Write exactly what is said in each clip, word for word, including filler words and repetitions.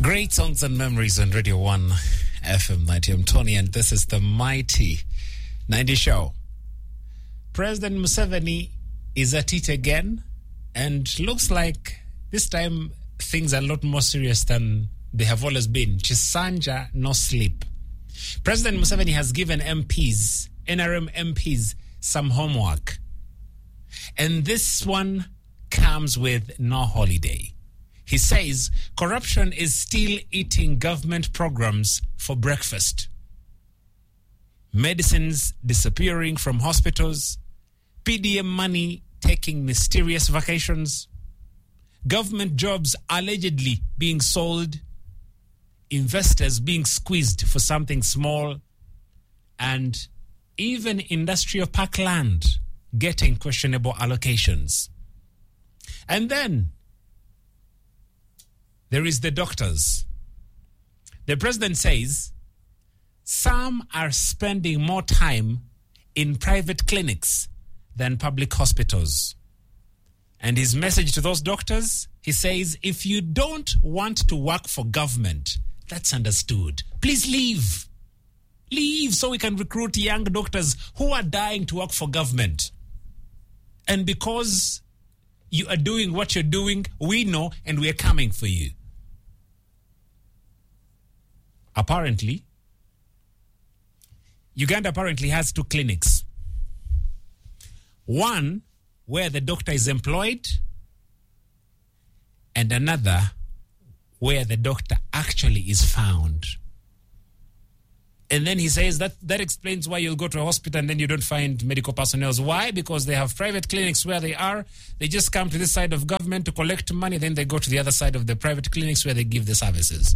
Great songs and memories on Radio one F M ninety. I'm Tony, and this is the Mighty ninety Show. President Museveni is at it again, and looks like this time things are a lot more serious than they have always been. Chisanja, no sleep. President Museveni has given M Ps, N R M M Ps, some homework. And this one comes with no holiday. He says corruption is still eating government programs for breakfast. Medicines disappearing from hospitals, P D M money taking mysterious vacations, government jobs allegedly being sold, investors being squeezed for something small, and even industrial parkland getting questionable allocations. And then there is the doctors. The president says some are spending more time in private clinics than public hospitals. And his message to those doctors, he says, if you don't want to work for government, that's understood. Please leave. Leave so we can recruit young doctors who are dying to work for government. And because you are doing what you're doing, we know, and we are coming for you. Apparently, Uganda apparently has two clinics. One where the doctor is employed, and another where the doctor actually is found. And then he says that that explains why you'll go to a hospital and then you don't find medical personnel. Why? Because they have private clinics where they are. They just come to this side of government to collect money, then they go to the other side of the private clinics where they give the services.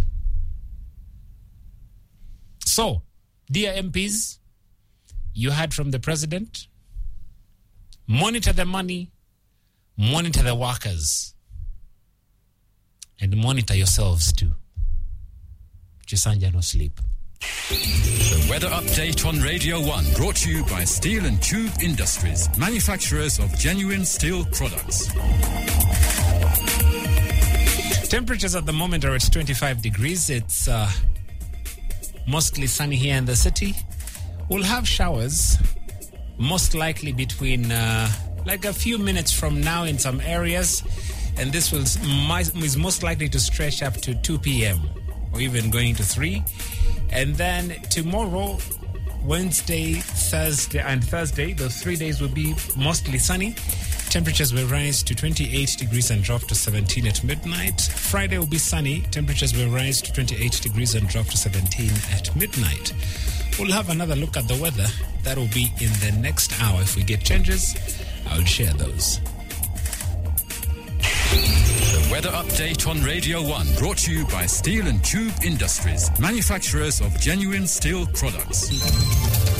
So, dear M Ps, you heard from the president. Monitor the money, monitor the workers, and monitor yourselves too. Chisanja, no sleep. The weather update on Radio one, brought to you by Steel and Tube Industries, manufacturers of genuine steel products. Temperatures at the moment are at twenty-five degrees. It's uh, mostly sunny here in the city. We'll have showers, most likely between uh, like a few minutes from now in some areas, and this will is most likely to stretch up to two p.m. or even going to three. And then tomorrow, Wednesday, Thursday, and Thursday, those three days will be mostly sunny. Temperatures will rise to twenty-eight degrees and drop to seventeen at midnight. Friday will be sunny. Temperatures will rise to twenty-eight degrees and drop to seventeen at midnight. We'll have another look at the weather. That will be in the next hour. If we get changes, I'll share those. The weather update on Radio one, brought to you by Steel and Tube Industries, manufacturers of genuine steel products.